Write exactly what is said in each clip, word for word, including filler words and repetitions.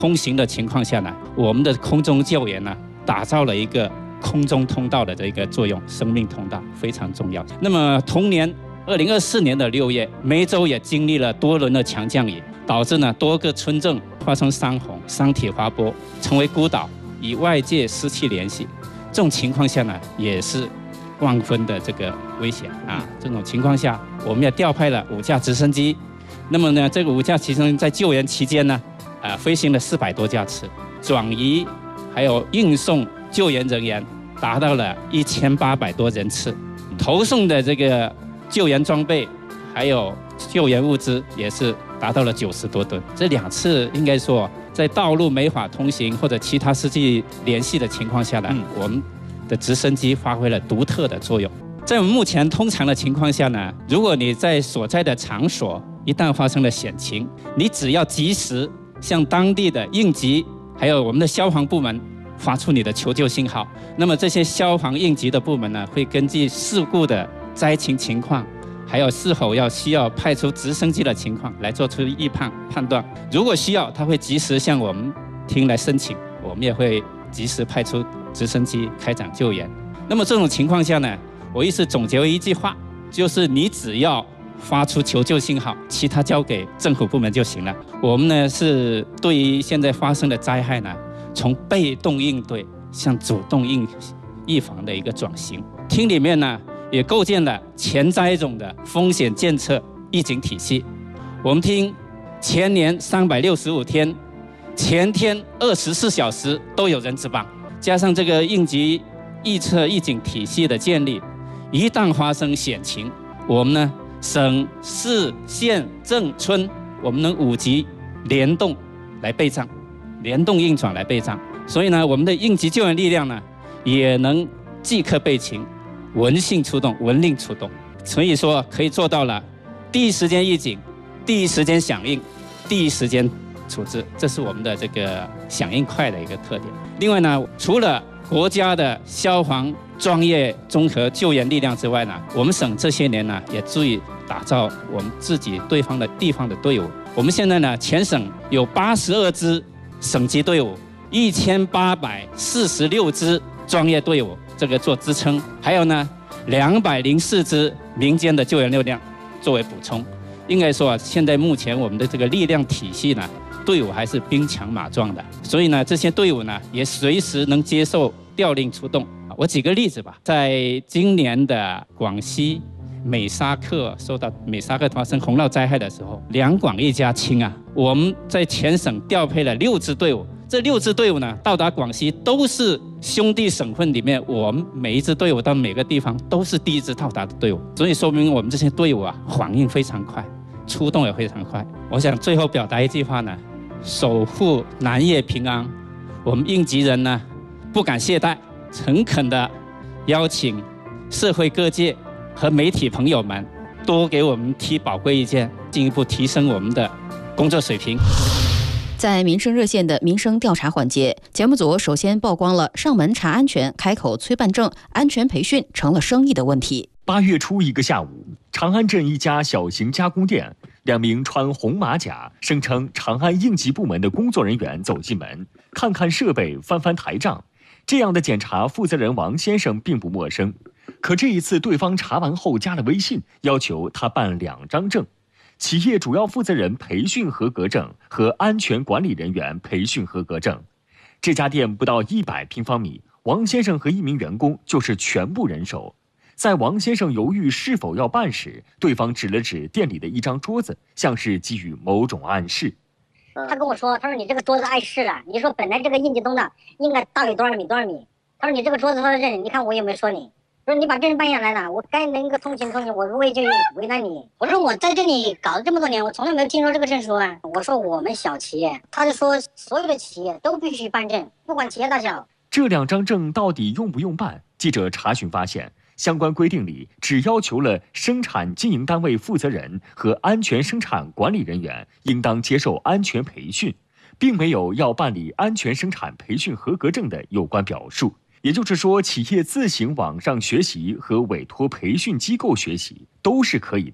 通行的情况下呢，我们的空中救援呢，打造了一个空中通道的这个作用，生命通道非常重要。那么同年二零二四年的六月，梅州也经历了多轮的强降雨，导致呢多个村镇发生山洪、山体滑坡，成为孤岛，与外界失去联系。这种情况下呢，也是万分的这个危险啊！这种情况下，我们也调派了五架直升机。那么呢，这个五架直升机在救援期间呢，呃，飞行了四百多架次，转移还有运送救援人员达到了一千八百多人次，投送的这个救援装备还有救援物资也是达到了九十多吨。这两次应该说，在道路没法通行或者其他失去联系的情况下呢，嗯、我们的直升机发挥了独特的作用。在我们目前通常的情况下呢，如果你在所在的场所一旦发生了险情，你只要及时向当地的应急还有我们的消防部门发出你的求救信号，那么这些消防应急的部门呢，会根据事故的灾情情况，还有是否要需要派出直升机的情况来做出预判判断。如果需要，他会及时向我们厅来申请，我们也会及时派出直升机开展救援。那么这种情况下呢，我意思总结为一句话，就是你只要发出求救信号，其他交给政府部门就行了。我们呢是对于现在发生的灾害呢，从被动应对向主动应预防的一个转型。厅里面呢也构建了前灾种的风险监测预警体系。我们厅前年三百六十五天，前天二十四小时都有人值班，加上这个应急预测预警体系的建立，一旦发生险情，我们呢省市县镇村，我们能五级联动来备战，联动运转来备战。所以呢，我们的应急救援力量呢，也能即刻备勤，闻讯出动，闻令出动。所以说可以做到了第一时间预警，第一时间响应，第一时间处置，这是我们的这个响应快的一个特点。另外呢，除了国家的消防专业综合救援力量之外呢，我们省这些年呢也注意打造我们自己对方的地方的队伍。我们现在呢，全省有八十二支省级队伍，一千八百四十六支专业队伍，这个做支撑，还有呢两百零四支民间的救援力量作为补充。应该说，现在目前我们的这个力量体系呢，队伍还是兵强马壮的，所以呢，这些队伍呢也随时能接受调令出动。我举个例子吧，在今年的广西美沙克受到美沙克发生洪涝灾害的时候，两广一家亲啊，我们在全省调配了六支队伍。这六支队伍呢，到达广西都是兄弟省份里面，我们每一支队伍到每个地方都是第一支到达的队伍，所以说明我们这些队伍啊，反应非常快，出动也非常快。我想最后表达一句话呢，守护南粤平安，我们应急人呢不敢懈怠，诚恳地邀请社会各界和媒体朋友们多给我们提宝贵意见，进一步提升我们的工作水平。 在民生热线的民生调查环节，节目组首先曝光了上门查安全、开口催办证、安全培训成了生意的问题。 八月初一个下午，长安镇一家小型加工店，两名穿红马甲、声称长安应急部门的工作人员走进门，看看设备，翻翻台账。这样的检查，负责人王先生并不陌生。可这一次，对方查完后加了微信，要求他办两张证。企业主要负责人培训合格证和安全管理人员培训合格证。这家店不到一百平方米，王先生和一名员工就是全部人手。在王先生犹豫是否要办时，对方指了指店里的一张桌子，像是给予某种暗示。 他跟我说，他说你这个桌子碍事了，你说本来这个应急通道应该大于多少米多少米，他说你这个桌子放在这里，你看我有没有说你？说你把证办下来了，我该能够通行通行，我不会就为难你。我说我在这里搞了这么多年，我从来没有听说这个证书啊。我说我们小企业，他就说所有的企业都必须办证，不管企业大小。 这两张证到底用不用办？记者查询发现，相关规定里只要求了生产经营单位负责人和安全生产管理人员应当接受安全培训，并没有要办理安全生产培训合格证的有关表述。也就是说，企业自行网上学习和委托培训机构学习都是可以的，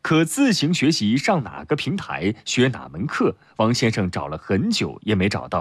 可自行学习上哪个平台学哪门课，王先生找了很久也没找到。